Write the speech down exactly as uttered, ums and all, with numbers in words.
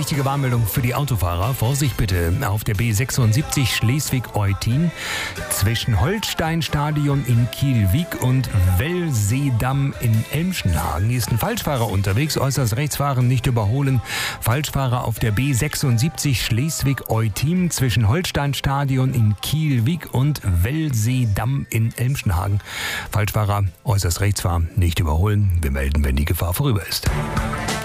wichtige Warnmeldung für die Autofahrer. Vorsicht bitte auf der B sechsundsiebzig Schleswig-Eutin zwischen Holsteinstadion in Kielwig und Wellseedamm in Elmschenhagen ist ein Falschfahrer unterwegs. Äußerst rechts fahren, nicht überholen. Falschfahrer auf der B sechsundsiebzig Schleswig-Eutin zwischen Holsteinstadion in Kielwig und Wellseedamm in Elmschenhagen. Falschfahrer äußerst rechts fahren, nicht überholen. Wir melden, wenn die Gefahr vorüber ist.